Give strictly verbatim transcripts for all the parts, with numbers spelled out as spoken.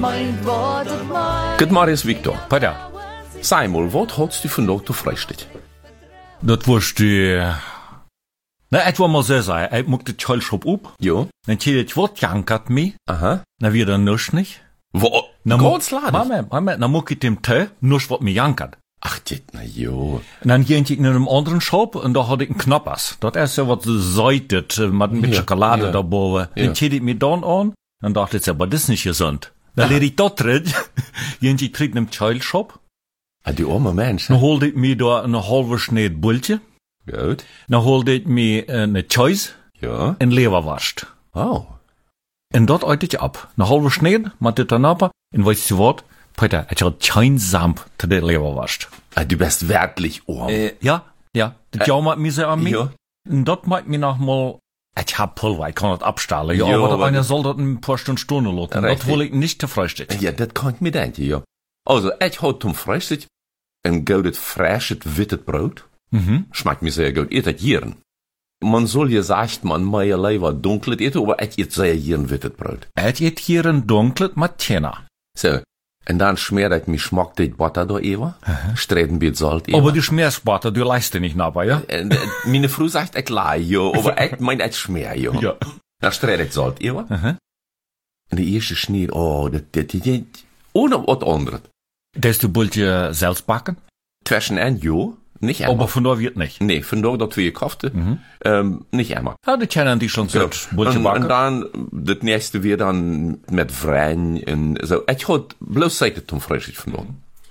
Good morning, Victor. Peter, Sei mal, wat hast du vandaag te vrijstid? dat was die... Nou, het was maar zo zijn. Ik mocht de Kjølschop op. Ja. Dan zie je het wat jankert mee. Aha. Dan weer dan nus niet. Wat? Dan Ganz ladig? Mama, mama, dan moet ik hem te, nus wat me jankert. Ach, dit, na jo. En dan ging ik naar een andere shop en daar had ik een knappers. Dat is zo wat zuitet, met een beetje Ja, chocolade ja. daarboven. Ja. Dan zie ik me dan aan en dacht ik, maar dat is niet gezond. Dan leer ik dat erin. Ging ik terug naar de Kjølschop. Ah, die arme mens, Dan hè? haalde ik me daar een halve sneed bultje. Goed. Dan haalde ik me een choice Ja. en leverworst. Oh. En dat uit je op. Een halve sneed, met dit dan op. En weet je wat? Peter, het had geen zamp te de leverworst. Ah, du bist wirklich arm. Uh, ja, ja. Dat jou maakt me zo aan mij. Ja. En dat maakt me nog mal... Ik heb pulver, ik kan het afstellen. Ja, Ja, aber dat aber- einer soll dat een paar Stunden stunden lassen. Dat Richtig. wil ik niet te frühstück. Ja, dat kan ik me denken, ja. Also, ik had zum vrijstid een goudet frisches wittet brood. Mhm. Schmeckt mir sehr gut. Eet het hier. Man soll ja sagt, man meie lieber dunkles eten, aber ich eet sehr hier ein wittet brood. Het eet hier een donklet met tjena. So. En dan schmeer ik me schmack dit butter da even. Streden bit Salz even. Aber die Schmerspatte, du leist nicht nabei, ja? En äh, meine Frau sagt, ich lie, ja, aber ich mein, ich schmeer, ja. Ja. Dan stred ik Salz even. Aha. En de eerste sneer, oh, dat, dat, dat, dat, ohne wat anderes. Das du bultje selbst backen? Zwischen en, ja, nicht immer. Aber von da wird nicht. Nee, vandaag dat we gekauft, mhm. ähm, nicht immer. Ja, die kennen die schon selbst bultje en, backen. en dan, het nächste weer dan met vrijen en zo. Ik had bloos zeker toen vreselijk vandaag.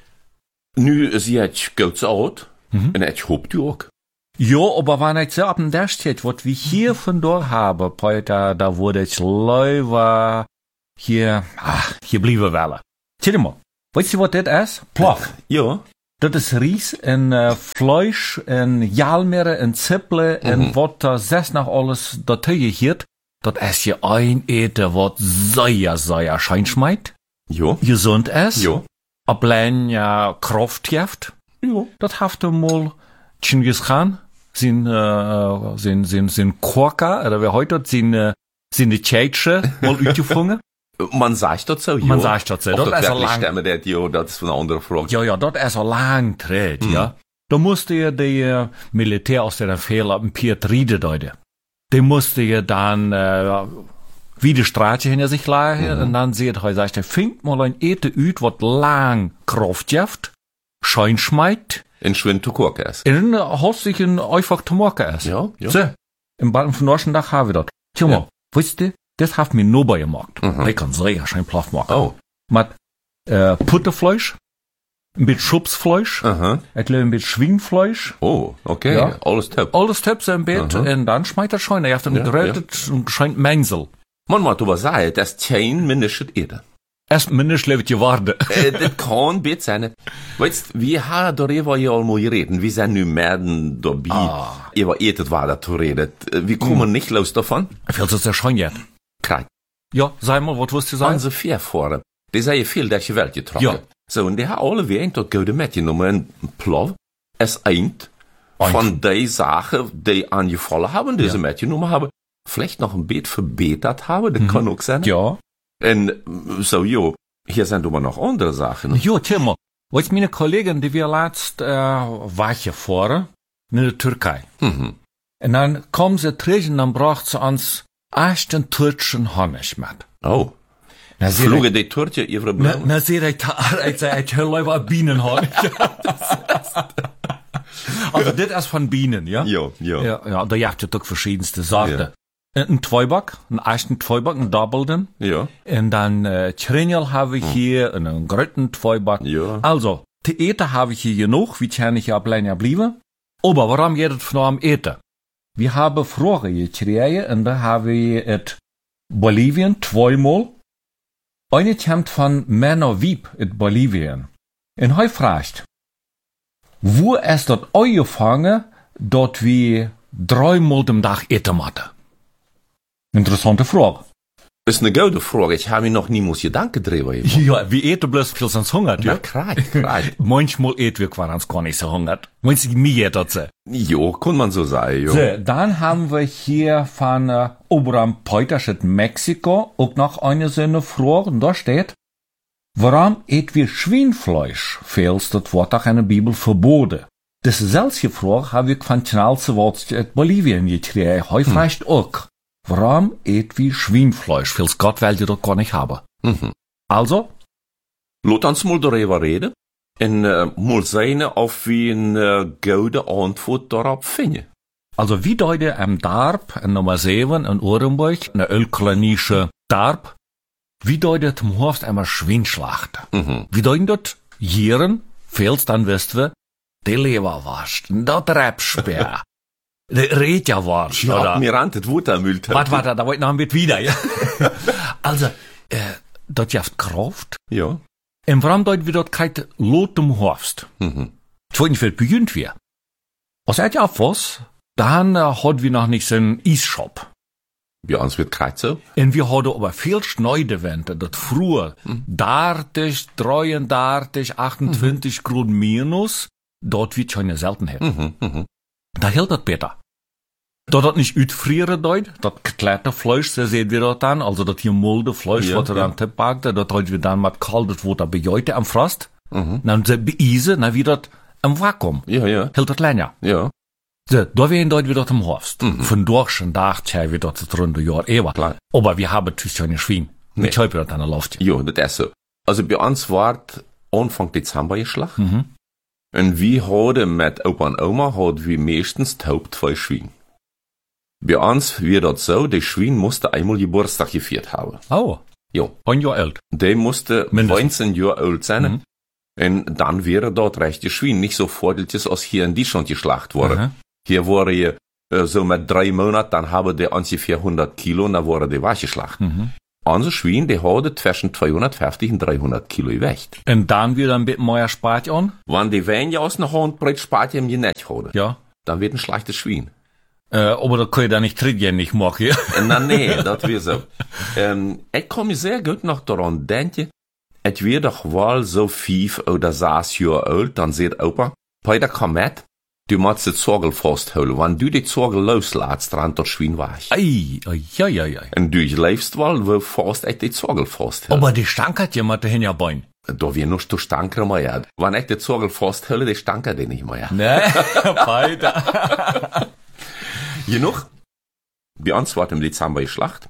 Nu zie ik goed oud, Mhm. en ik hoop u ook. Ja, aber wenn ich so ab dem der steht, was wir hier von da haben, Peter, da wurde ich leider hier, ach, hier blieben wollen. Zieh mal. Weißt du, was das ist? Plaf. Ja. Dat is Ries en uh, Fleisch en Jalmere en Zippel en Mhm. wat da zes nog alles daartussen giert. Dat is je een eten wat zeer, zeer schein schmeidt. Ja. Gezond is. Ja. Alleen ja kracht heeft. Ja. Dat heeft hem mal Genghis Khan, zijn, uh, zijn, zijn, zijn korka, oder wie heute zijn, uh, zijn de Tjeitsche mal uitgevangen. Man sagt dat zo, ja. Man sagt dat zo. Of Dat dat is al wirklich lang. stemmen, dat, ja, dat is van een andere vraag. Ja, ja, dat is al lang terug, ja. Da musste je de uh, Militär aus der Fehler auf dem Piet Riede deuten. Die musste je dann uh, wie de straatje hinter sich lagen und dann seht hij, sagt er, fingt mal ein ete uit wat lang Kraft heeft, schein schmeidt, En schwint te koken is. en uh, hast sich ein einfach zu morgen ist. Ja, ja. So, im Balken von Norschen Dach haben wir das. Tja mal, weißt du, das hat mir nur bei gemacht. Mhm. Ich kann sehr schön Plaf machen. Oh. Mit äh, Putterfleisch, ein bisschen Schubsfleisch, Aha. ich glaube ein bisschen Schwingfleisch, Oh, okay. Ja. Alles top. alles Töpfe im Bett, Aha. und dann schmeißt er schon, er hat einen Ja, gerötet und gescheint Mengsel. Man moet aber sagen, dat is geen mindestens eten. Erst mindestens lebt je waarde. äh, das kann bet sein. Weißt, wir haben darüber ja einmal geredet. Wir sind nu mehr dabei, Ah. über etet war da zu reden. Wir kommen nicht los davon. Viel ist ja schon jetzt. Kijk, Ja, sag mal, was wirst du sagen? onze Vierfahrer, die zijn veel dat je wel getrokken. Ja. So, en die hebben alle weer een tot goede metgenomen. En plof is eind Eind. van die zaken die aangevallen hebben, die ze metgenomen hebben, vielleicht nog een beetje verbeterd hebben. Dat kan ook zijn. Ja. En zo, joh, hier zijn er maar nog andere zaken. Ja, tja mal. Weißt, meine Kollegin, die wir letzt, äh, war hier vorne, in der Türkei. Mhm. Und dann kommen sie zurück und dann bracht sie uns echt einen türkischen Honig mit. Oh. Na, sie Vlogen die toertje even Na, blauw? na, sie ich da, ich sag, ich höre lieber Bienenhonig. Also, das ist von Bienen, ja? Ja, ja. Ja, ja, da gibt es doch verschiedenste Sorten. Ja. Ein Zweiback, einen echten Zweiback, einen Doppelten. Ja. Und dann, äh, Trinjal habe ich hier, und einen grötten Zweiback. Ja. Also, die Eten habe ich hier genug, wie kann ich ja allein ja bleiben. Aber warum geht es nur am Eten? Wir haben Fragen gekriegt, und da habe ich et Bolivien zweimal. Eine kommt von Männer Wieb in Bolivien. Und er fragt, wo ist dort angefangen, dort wir dreimal am Tag eten machen? Interessante Frage. Ist eine gute Frage. Ich habe mir noch niemals Gedanken drüber gemacht. Ja, wir eten bloß, weil sonst hungert, Ja, ja? krijg, krijg. Manchmal eten wir quasi gar nicht so hungert. Manchmal mir das so. Jo, kann man so sagen, jo. So, dann haben wir hier von äh, Oberam Peuters in Mexiko auch noch eine so eine Frage, und da steht, Warum eet wir Schweinfleisch? Veels, dat wordt ook in de Bibel verboden. Dezelfde vraag heb ik van Chinese woord uit Bolivien gekregen. Hij vraagt ook. Warum eet wir Schweinfleisch? Veels Gott will je dat gar nicht haben. Mhm. Also? Laat ons mal darüber reden. En uh, mal sehen, of we een uh, gouden antwoord daarop vinden. Also wie deute am Darb, in Nummer sieben, in Orenburg, eine ölkolonische Darb, wie deutet im Horst einmal Schweinschlacht? Mhm. Wie deuten dort Jieren, feels dann wisst wir, die Leberwurst, dat Räpspeer, die Rätjerwurst, Ja, oder? mir rannte das Wuttermüll. Warte, warte, da wollte ich noch ein bisschen wieder, ja. Also, äh, dort jaft Kraft. Ja. Und warum deuten wir dort kein Lot im Horst? Mhm. Ich weiß nicht, wie beginnt wir. Als er ja was, dann äh, hat wir noch nicht so einen Eisshop. Bei uns wird gerade so. Und wir hadden aber viel Schneidewende, dat früher Mhm. dertig, dreiunddreißig, achtundzwanzig Grad minus, dort wird schon eine Seltenheit. Mhm. Mhm. Da hält das besser. Dat dat nicht uitfrieren deut, dat geklärte Fleisch, so sehen wir dort dann, also dat hier mulde Fleisch, Ja, wat er ja. dann tippakt, dat halt wir dann mit kaltes Wasser bejeute am Frost, Mhm. dann se beise, dann wird dat am Vakuum, Ja, ja. hält dat länger. Ja. So, da wären dort wieder im Horst. Von durch und nach, tja, wir dort das runde Jahr eher. Klar. Aber wir haben natürlich keine Schwein. Nee. Mit Schäupe dort an der Luft. Ja, das ist so. Also bei uns war Anfang Dezember geschlacht. Mhm. Und wir haben mit Opa und Oma hat wir meistens taub zwei Schwein. Bei uns wird das so, der Schwein musste einmal Geburtstag gefeiert haben. Oh, Ja. ein Jahr alt. Der musste Mindestens. neunzehn Jahre alt sein. Mhm. Und dann wäre dort recht die Schwein nicht so vordeltes, als hier in Deutschland geschlacht wurde. Aha. Hier wurde je, äh, so mit drei Monaten, dann haben die ungefähr hundert Kilo und dann wurde die weggeschlacht. Mhm. Unser Schwein, die hatte zwischen zweihundertfünfzig und dreihundert Kilo gewicht. Und dann wieder ein bisschen mehr Spart an. Wenn die Weine aus einer Handbreit spart, die ihm nicht hatte, Ja. dann wird ein schlechtes Schwein. Äh, aber da kann ich da nicht trinken, nicht machen. Und dann, nee, das wird so. Ähm, ich kann mich sehr gut noch daran denken, es wird doch wohl so fünf oder sechs Jahre alt, dann sagt Opa, Peter, komm mit, du musst die Zorgel festhalten. Wenn du die Zorgel loslässt, dann das Schwein weg. Ei, ei, ei, ei, ei. Und du lebst wohl, wo fast echt die Zorgel festhalten. Aber die stankert jemand dahin ja Bein. Da wir noch zu stanken mehr. Wenn ich die Zorgel festhalte, die stanken die nicht mehr. Ne, weiter. Genug. Bei uns war im Dezember die Schlacht.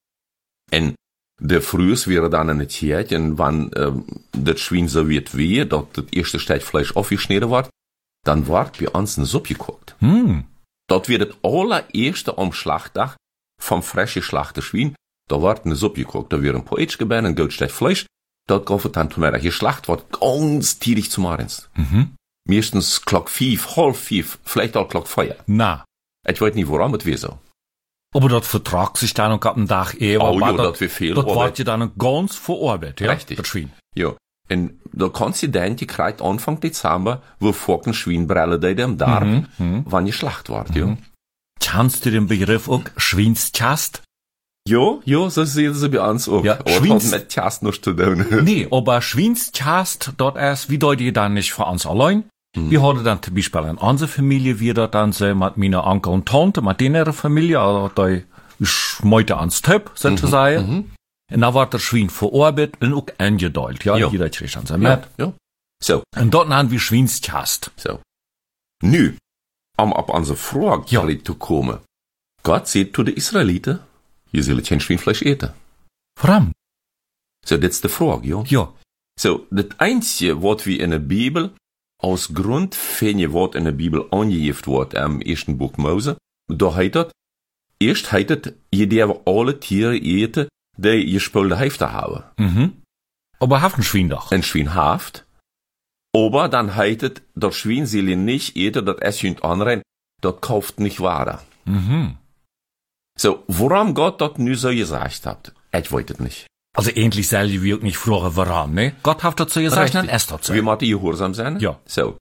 Und der Frühs wäre dann in der Tierchen, wenn ähm, das Schwein so wird wie, dass das erste Stück Fleisch aufgeschnitten wird, dann wird bei uns eine Suppe gekocht. Hm. Dort wird das allererste am Schlachtdag vom frisch geschlachten Schwein, da wird eine Suppe gekocht. Da wird ein paar Ätsch gebein, ein gut Stück Fleisch, dort kauft es dann zum Mittag. Die Schlacht wird ganz tidig zum Morgens. Mhm. Meistens Glock fünf, halb fünf, vielleicht auch Glock vier. Na. Ich weiß nicht, warum es wäre so. Aber das vertragt sich dann noch ab dem Tag eh. Oh, aber ja, das wird viel Das Arbeit. wird ja dann ganz verarbeitet, ja? Richtig. Das Schwein. Ja. Und da kannst du denken, die kriegt Anfang Dezember, wo Focken Schweinbrille da am Darm, Mhm, mhm. wann geschlacht wird, ja. Kennst du den Begriff auch? Schweinschast? Ja, ja, so sehen sie bei uns auch. Ja, Aber das Schweins- hat mit Chast noch zu tun. Nee, aber Schweinschast, dort erst, wie deut ihr dann nicht für uns allein? Wir hatten dann zum Beispiel in unserer Familie wieder dann so mit meiner Onkel und Tante, mit denen Familie, also da schmeute ans Töp, sozusagen. Und da war der Schwein verarbeitet und auch eingedeutet, ja, Ja. jeder kriegt dann sein Ja, mit. ja. So, Und dort haben wir Schweinschast. so. Nu, um auf unsere Frage Ja. zu kommen. Gott sagt zu den Israeliten, ihr sollt kein Schweinfleisch eten. Warum? So, das ist die Frage, ja. Ja. So, das Einzige, was wir in der Bibel aus Grund finden, was in der Bibel angegeben wird, im ersten Buch Mose, da heißt das, erst heißt es, ihr darf alle Tiere eten, die gespülte Hälfte haben. Mhm. Aber haft ein Schwein doch. Ein Schwein haft, aber dann heißt es, das Schwein soll ihr nicht eten, das es jemand anderen, das kauft nicht wahr. Mhm. So, warum Gott das nu so gesagt hat, ich weiß es nicht. Also endlich soll ich wirklich nicht fragen, warum, ne? Gott hat dazu gesagt, dann esst dazu. Wir müssen gehorsam sein. Ja. So.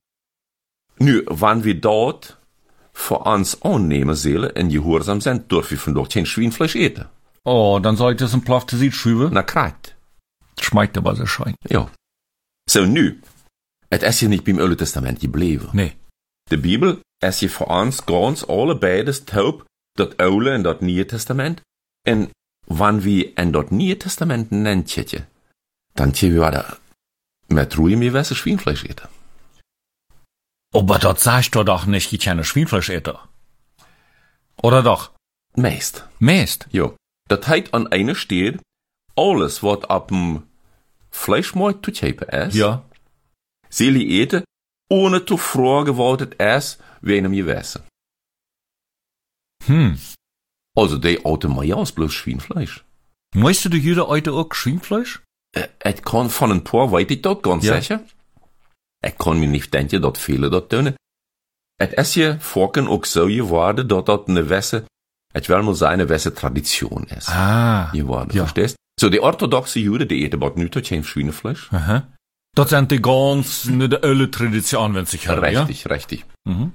Nu, wenn wir dort für uns annehmen sollen und gehorsam sind, dürfen wir von dort kein Schweinfleisch eten. Oh, dann sollte es ein Plafte Sied schüben. Na, kreit. Schmeckt aber so schein. Ja. So, nu. Es ist ja nicht beim Alten Testament geblieben. Nee. Die Bibel ist ja für uns ganz alle beides taub, das Alte und das Neue Testament. Und wenn wir in das Neue Testament nennen, dann tje wir da mit Ruhe mir weiße Schweinfleisch eten. Aber das sagst du doch nicht, ich keine Schweinfleisch eten. Oder doch? Meist. Meist. Jo. Das heißt an einer steht, alles, was ab dem Fleischmarkt zu kaufen ist, Ja. soll ich eten, ohne zu fragen, was es ist, wegen mir wissen. Hm. Also, die alte Mayas bloß Schweinfleisch. Möchtest du jeder heute auch Schweinfleisch? Äh, ich kann von ein paar, weiß ich das ganz Ja. sicher. Ich kann mir nicht denken, dass viele das tun. Es ist ja vorhin auch so geworden, dass das eine gewisse, ich will mal sagen, eine gewisse Tradition ist. Ah. Geworden, Ja. verstehst? So, die orthodoxe Juden, die eten aber nicht kein Schweinefleisch. Aha. Das sind die ganz, ne, die öle Tradition, wenn sich hören, ja? Richtig, richtig. Mhm.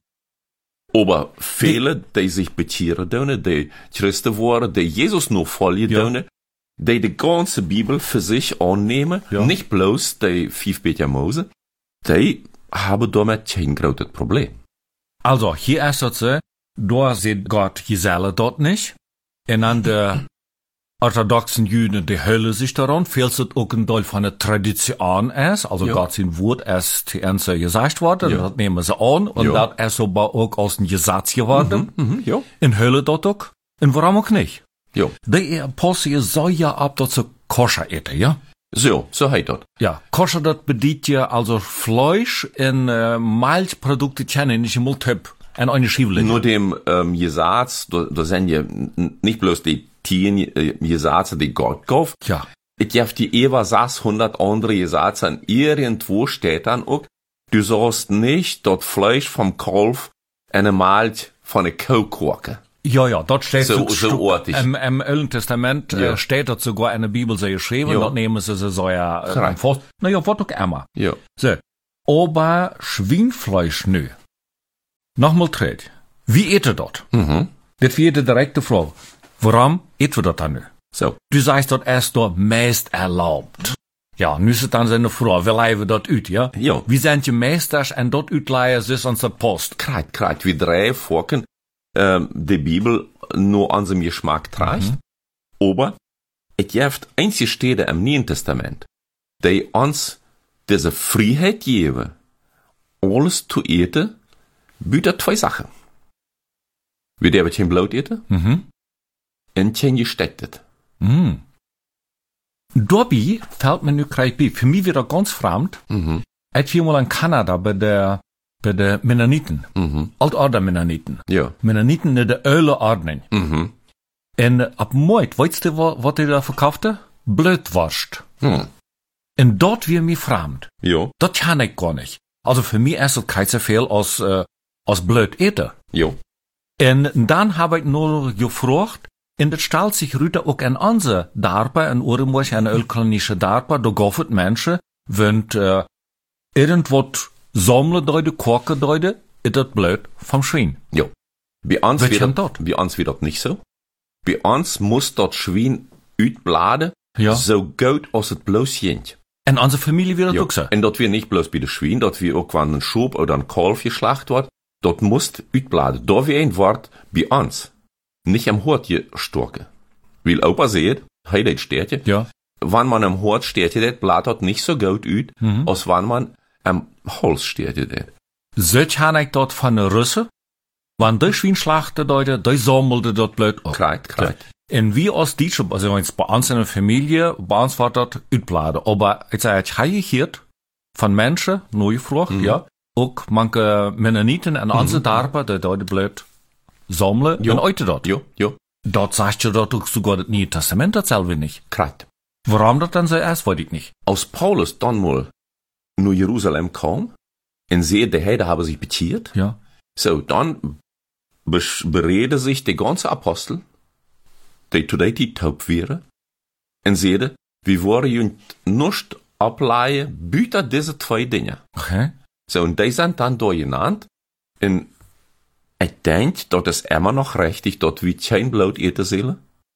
Aber viele, die sich betieren tun, die Christen worden, die Jesus noch folgen Ja. tun, die die ganze Bibel für sich annehmen, Ja. nicht bloß die fünf Bücher Mose, die haben damit kein großes Problem. Also, hier ist das so, da sieht Gott Giselle dort nicht. Und an der orthodoxen Juden, die hölle sich daran, fehlt es auch ein Teil von der Tradition ist. Also, Ja. Gott sein Wort ist die Ernste gesagt worden, Ja. das nehmen sie an, und Ja. das ist aber auch aus dem Gesetz geworden. Mhm, ja. In Hölle dort auch. Und warum auch nicht? Ja. Die Apostel soll ja ab dort zu koscher eten, ja? So, so heißt das. Ja, koscher, das bedient ja also Fleisch in äh, Milchprodukte kennen, nicht im Typ. Und eine Schiebele. Nur dem ähm, Gesatz, da, da sind ja n- nicht bloß die Tieren äh, Gesetze, die Gott kauft. Ja. Ich gebe die Eva sechshundert andere Gesetze an irgendwo steht dann auch, du sollst nicht dort Fleisch vom Kalf eine Milch von der Kuh kochen. Ja, ja, dort steht So- so, so ortig. Im, im Alten Testament Ja. äh, steht dort sogar in der Bibel so geschrieben, Ja. dort nehmen sie so ja, äh, Correct. fast, naja, was auch immer. Ja. So. Aber Schweinfleisch, nö. Nochmal dreht. Wie eet ihr dort? Mhm. Das wäre die direkte Frage. Warum eet wir dort dann nö? So. Du sagst dort erst dort meist erlaubt. Ja, nu ist es dann seine Frage, wie leihen wir dort ut, ja? Ja. Wie sind die Meisters en dort utleihen sich an der Post? Kreit, kreit, wie drei Folgen ähm, die Bibel nur an seinem Geschmack trägt. Aber es gibt einzige Stelle im Neuen Testament, die uns diese Freiheit geben, alles zu eten, bietet zwei Sachen. Wir dürfen kein Blut eten Mhm. und kein Gestecktes. Mhm. Dabei fällt mir nu gleich bei. Für mich wieder ganz fremd. Mhm. Ich war mal in Kanada bei der, bei der Mennoniten. Mhm. Altorder Mennoniten. Ja. Mennoniten in der Öle Ordnung. Mhm. Und ab Moit, weißt du, wa- was die da verkaufte? Blödwurst. Hm. Und dort wir mir fremd. Ja. Das kann ich gar nicht. Also für mich ist das kein so viel als, äh, als blöd eten. Ja. Und dann habe ich nur gefragt, und das stellt sich Rüte auch an andere Darpa, in Urenburg, eine ölkolonische Darpa, da gaffet Menschen, wenn, äh, irgendwas sammeln deute, kochen deute, ist das blöd vom Schwein. Ja. Bei uns Wird wird schon das, dort. bei uns wird das nicht so. Bei uns muss das Schwein uitbladen, Ja. so gut als es bloß geht. In unserer Familie wird das Ja. auch so. Und das wir nicht bloß bei den Schwein, dass wir auch, wenn ein Schub oder ein Kalf geschlacht wird, das muss uitbladen. Da wir ein Wort bei uns nicht am Hort gestorken. Weil Opa sieht, hey, das steht hier. Ja. Wenn man am Hort steht, das blatt das nicht so gut uit, Mhm. als wenn man am Holz steht. Das. So kann ich dort von den Russen, wenn die Schwein schlachten deute, die sammelte dort blöd auf. Kreit, kreit. Und wir als Deutsche, also jetzt bei uns in der Familie, bei uns war das uitbladen. Aber ich sage, ich habe gehört von Menschen, neu gefragt, ja, auch manche Mennoniten und andere Darpa, die dort blöd sammeln Jo. und heute dort. Ja, ja, Dort sagt ihr dort auch sogar das Neue Testament dasselbe nicht. kreit. Warum das dann so ist, weiß ich nicht. Als Paulus dann mal nach Jerusalem kam und siehe, die Heiden haben sich bekehrt, Ja. so, dann bes- bereden sich die ganze Apostel, die zu der Zeit taub wären, und sehen, wir wollen uns nicht ableihen, büter diese zwei Dinge. Okay. So, und die sind dann da genannt, und ich denke, das ist immer noch richtig, dass wir kein Blut eten sollen,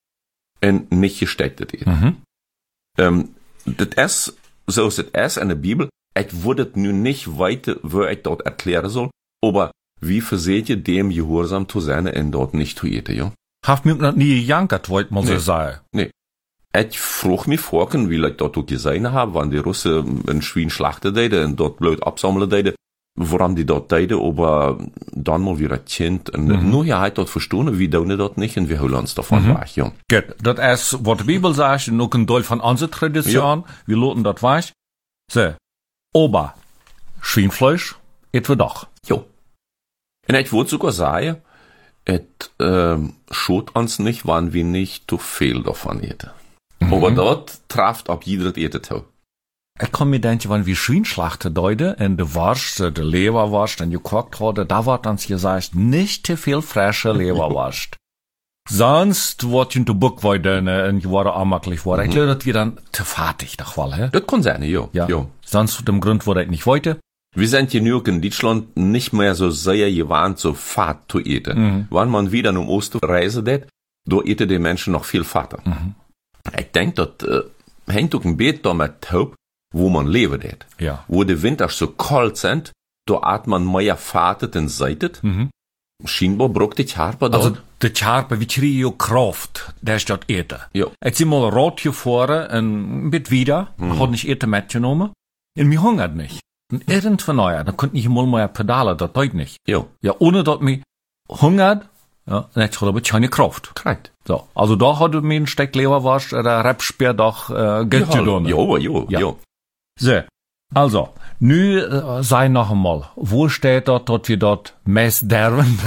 und nicht gestecktes eten. Mhm. Ähm, das ist, so ist es in der Bibel. Ich würde nun nicht weiter, wo ich dort erklären soll, aber wie verseht ihr dem Gehorsam zu sein und dort nicht zu eten, ja? Haft mir noch nie gejankert, wollte man so Nee. sagen. Nee. ich frug mich vorhin, wie ich dort auch gesehen habe, wann die Russen ein Schwein schlachten deden und dort blöd absammeln deden, warum die dort deden, aber dann mal wieder Kind. Und mhm. nur ja, halt dort verstehen, wie tun dort nicht und wir holen uns davon mhm. weg, ja. Gut, das ist, was die Bibel sagt, und auch ein Teil von unserer Tradition, ja. Wir loten das weg. So, aber Schweinfleisch, etwa doch. Jo. Und ich würde sogar sagen, es ähm, schaut uns nicht, wann wir nicht zu viel davon eten. Mhm. Aber dort trifft ab jeder eten zu. Ich kann mir denken, wenn wir Schweinschlachten deuten, und de Wurst, de Leberwurst, und gekocht wurde, da wird uns gesagt, nicht zu viel frische Leberwurst. Sonst wird in der Buckweider und je wurde anmaklich worden. Mhm. Ich glaube, das wir dann zu fertig, doch wohl, hä? Das kann sein, ja. Ja. ja. Sonst, dem Grund, wo ich nicht wollte. Wir sind hier nur in Deutschland nicht mehr so sehr gewandt, so fad zu essen. Mhm. Wenn man wieder um Osten reisen geht, da eten die Menschen noch viel fatter. Mhm. Ich denke, das äh, hängt auch ein bisschen damit ab, wo man leben wird. Ja. Wo die Winter so kalt sind, da hat man mehr Fahrt und Seitet. Mhm. Scheinbar braucht die Charpe dort. Also, die Charpe, wie kriege ich Kraft, der ist dort eten. Ja. Ich bin mal rot gefahren, ein bisschen wieder, mhm. hat nicht eten mitgenommen, und mir hungert nicht. Und irgendwann, ja, dann konnte ich mal mehr pedalen, das geht nicht. Ja. Ja, ohne dass mich hungert, ja, dann hätte ich aber keine Kraft. Korrekt. So. Also da hat mir ein Stück Leberwurst oder Rebspeer doch, äh, Geld ja, genommen. Ja, ja, ja, ja. So. Also, nu, äh, sei noch einmal, wo steht dort, dass wir dort Mess derben?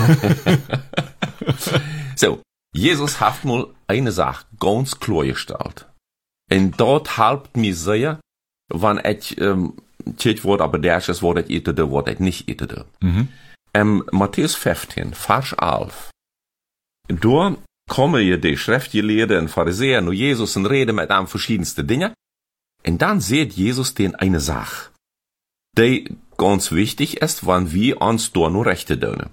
So. Jesus hat mal eine Sache ganz klar gestellt. Und dort halbt mir sehr, wenn ich, ähm, Tjit wordt, aber der ist wat ik eten, wat ik niet eten. Mhm. Um, Matthäus fünfzehn, Vers elf. Da kommen je die Schriftgelehrten und Pharisäer und Jesus und reden mit einem verschiedenste Dinge. Und dann sieht Jesus den eine Sache, die ganz wichtig ist, wenn wir uns da nur Rechte tun.